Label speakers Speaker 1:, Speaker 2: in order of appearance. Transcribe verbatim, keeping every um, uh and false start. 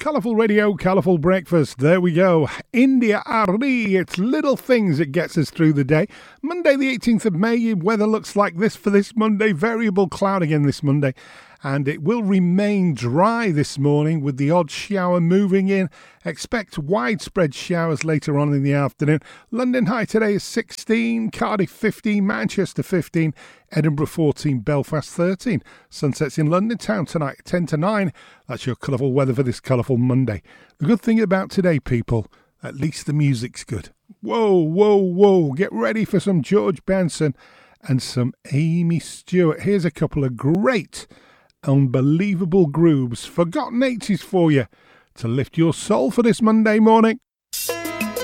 Speaker 1: Colourful Radio, colourful breakfast. There we go. India Ari. It's little things that gets us through the day. Monday the eighteenth of May. Weather looks like this for this Monday. Variable cloud again this Monday. And it will remain dry this morning with the odd shower moving in. Expect widespread showers later on in the afternoon. London high today is sixteen, Cardiff fifteen, Manchester fifteen, Edinburgh fourteen, Belfast thirteen. Sunsets in London town tonight ten to nine. That's your colourful weather for this colourful Monday. The good thing about today, people, at least the music's good. Whoa, whoa, whoa. Get ready for some George Benson and some Amy Stewart. Here's a couple of great, unbelievable grooves, forgotten eighties for you to lift your soul for this Monday morning.